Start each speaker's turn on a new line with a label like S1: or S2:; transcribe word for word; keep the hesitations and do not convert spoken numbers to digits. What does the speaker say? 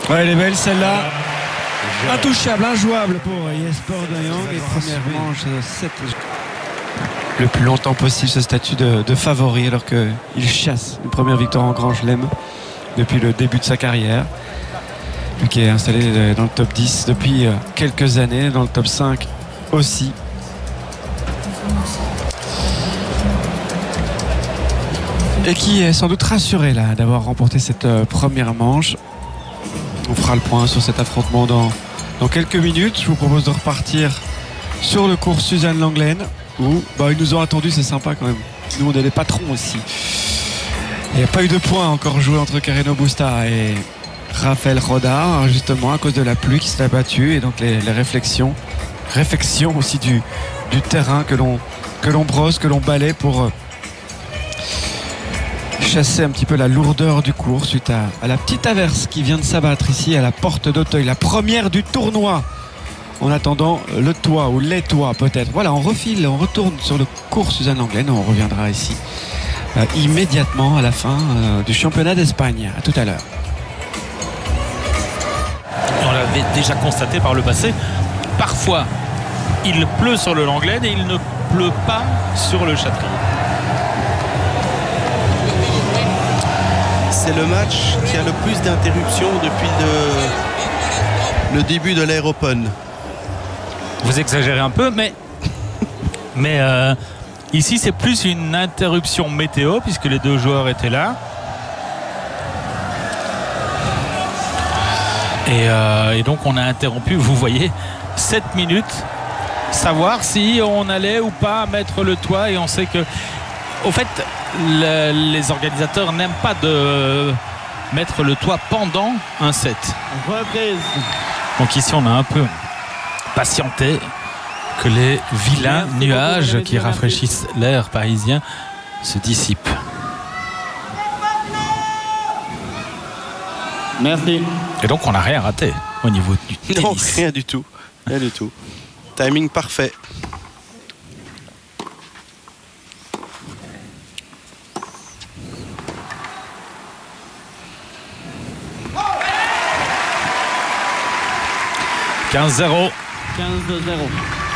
S1: Ouais, elle est belle celle-là. Intouchable, injouable pour Jesper de Jong. Et première manche, sept. Le plus longtemps possible ce statut de, de favori alors qu'il chasse une première victoire en Grand Chelem depuis le début de sa carrière. Lui qui est installé dans le top dix depuis quelques années, dans le top cinq aussi. Et qui est sans doute rassuré là d'avoir remporté cette euh, première manche. On fera le point sur cet affrontement dans, dans quelques minutes. Je vous propose de repartir sur le cours Suzanne Lenglen où bah, ils nous ont attendu, c'est sympa quand même. Nous on est les patrons aussi. Il n'y a pas eu de points encore joué entre Carreno Busta et Raphaël Rodard, justement à cause de la pluie qui s'est abattue et donc les, les réflexions, réflexions aussi du, du terrain que l'on que l'on brosse, que l'on balaie pour euh, chasser un petit peu la lourdeur du cours suite à, à la petite averse qui vient de s'abattre ici à la porte d'Auteuil, la première du tournoi. En attendant le toit ou les toits peut-être. Voilà, on refile, on retourne sur le cours Suzanne Lenglen. On reviendra ici euh, immédiatement à la fin euh, du championnat d'Espagne. À tout à l'heure.
S2: On l'avait déjà constaté par le passé. Parfois, il pleut sur le Lenglen et il ne pleut pas sur le Châtrier.
S3: C'est le match qui a le plus d'interruptions depuis le, le début de l'Air Open.
S2: Vous exagérez un peu, mais, mais euh, ici c'est plus une interruption météo puisque les deux joueurs étaient là. Et, euh, et donc on a interrompu, vous voyez, sept minutes, savoir si on allait ou pas mettre le toit. Et on sait que, au fait, le, les organisateurs n'aiment pas de mettre le toit pendant un set. Donc ici on a un peu patienté que les vilains nuages qui rafraîchissent l'air parisien se dissipent.
S4: Merci.
S2: Et donc on n'a rien raté au niveau du tennis.
S3: Non, rien du tout. Rien du tout. Timing parfait.
S2: quinze zéro.
S4: quinze zéro.